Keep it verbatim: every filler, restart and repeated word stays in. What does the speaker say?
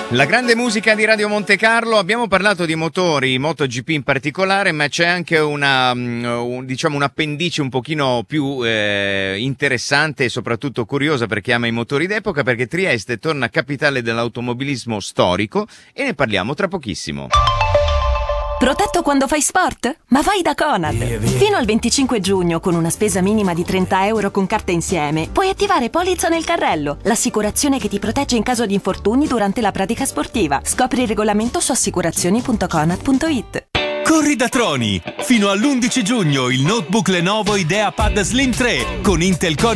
La grande musica di Radio Monte Carlo. Abbiamo parlato di motori, MotoGP in particolare, ma c'è anche una, un, diciamo, un'appendice un pochino più eh, interessante e soprattutto curiosa per chi ama i motori d'epoca, perché Trieste torna capitale dell'automobilismo storico e ne parliamo tra pochissimo. Protetto quando fai sport? Ma vai da Conad! Fino al venticinque giugno, con una spesa minima di trenta euro con carta insieme, puoi attivare Polizza nel carrello, l'assicurazione che ti protegge in caso di infortuni durante la pratica sportiva. Scopri il regolamento su assicurazioni punto conad punto it. Corri da Troni! Fino all'undici giugno il notebook Lenovo IdeaPad Slim tre con Intel Core